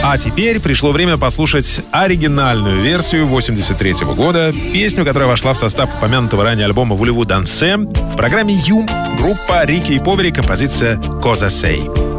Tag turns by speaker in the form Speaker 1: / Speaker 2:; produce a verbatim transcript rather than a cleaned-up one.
Speaker 1: А теперь пришло время послушать оригинальную версию восемьдесят третьего года, песню, которая вошла в состав упомянутого ранее альбома «Voulez-vous danser». В программе «Ю» группа Рики и Повери, композиция «Cosa sei».